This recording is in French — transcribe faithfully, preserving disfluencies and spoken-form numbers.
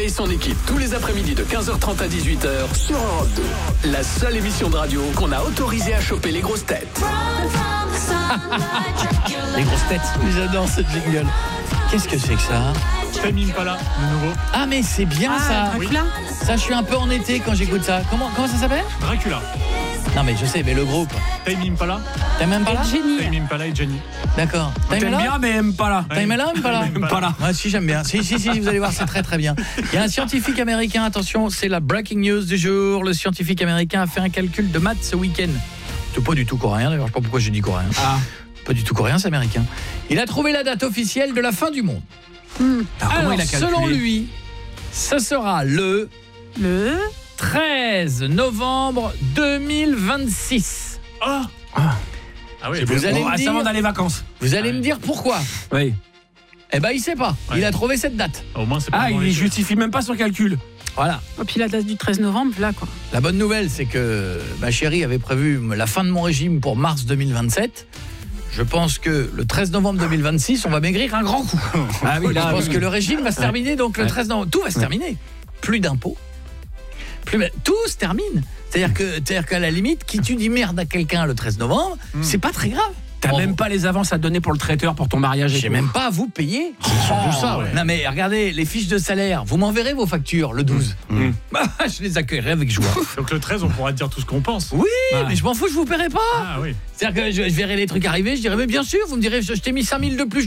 et son équipe tous les après-midi de quinze heures trente à dix-huit heures sur Europe deux. La seule émission de radio qu'on a autorisé à choper les grosses têtes. Les grosses têtes. J'adore ce jingle. Qu'est-ce que c'est que ça? Tame Impala, le nouveau. Ah mais c'est bien ah, ça. Dracula. Ça, je suis un peu en été quand j'écoute ça. Comment comment ça s'appelle? Dracula. Non mais je sais, mais le groupe. Tame Impala. T'aimes même pas là? Jenny. Tame Impala et Jenny. D'accord. T'aimes bien mais aime pas là. T'aimes là ou pas là? Aime pas là. Moi si j'aime bien. Si si si, vous allez voir, c'est très très bien. Il y a un scientifique américain, attention, c'est la breaking news du jour. Le scientifique américain a fait un calcul de maths ce week-end. C'est pas du tout coréen d'ailleurs, je sais pas pourquoi j'ai dit coréen. Ah. Pas du tout coréen, c'est américain. Il a trouvé la date officielle de la fin du monde. Hmm. Alors, comment Alors, il a calculé? selon lui, ce sera le Le treize novembre deux mille vingt-six. Ah. Ah. Ah oui. Vous allez Bon, me ah, c'est dire- avant d'aller vacances. Vous allez Ouais. me dire pourquoi? Oui. Eh ben, il sait pas. Ouais. Il a trouvé cette date. Au moins c'est pas. Ah, dans il les- justifie même pas son calcul. Voilà. Et puis la date du treize novembre, là quoi. La bonne nouvelle, c'est que ma chérie avait prévu la fin de mon régime pour mars deux mille vingt-sept. Je pense que le treize novembre deux mille vingt-six, on va maigrir un grand coup. Ah oui, Je là. pense oui. que le régime va se terminer, donc le Ouais. treize novembre, tout va se terminer. Plus d'impôts. Plus... Tout se termine. C'est-à-dire que, c'est-à-dire qu'à la limite, qui tu dis merde à quelqu'un le treize novembre, c'est pas très grave. T'as Bon, même pas les avances à donner pour le traiteur pour ton mariage. et J'ai tout. même pas à vous payer. C'est surtout ça. ouais. Non mais regardez, les fiches de salaire, vous m'enverrez vos factures le douze. Mmh. Bah, je les accueillerai avec joie. Donc le treize, on pourra dire tout ce qu'on pense. Oui, Ouais. mais je m'en fous, je vous paierai pas. Ah oui. C'est-à-dire que je, je verrai les trucs arriver, je dirai mais bien sûr, vous me direz je, je t'ai mis cinq mille de plus,